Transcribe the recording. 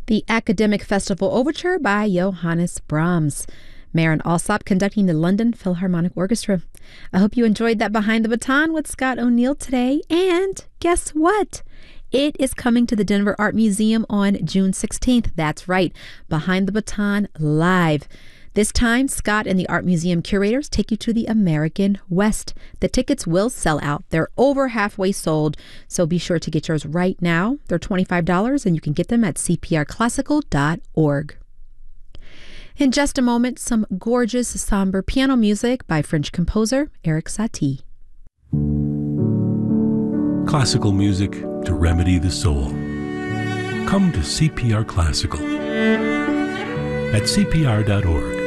The Academic Festival Overture by Johannes Brahms. Maren Alsop conducting the London Philharmonic Orchestra. I hope you enjoyed that Behind the Baton with Scott O'Neill today. And guess what? It is coming to the Denver Art Museum on June 16th. That's right, Behind the Baton Live. This time, Scott and the Art Museum curators take you to the American West. The tickets will sell out. They're over halfway sold, so be sure to get yours right now. They're $25, and you can get them at cprclassical.org. In just a moment, some gorgeous somber piano music by French composer Erik Satie. Classical music to remedy the soul. Come to CPR Classical at cpr.org.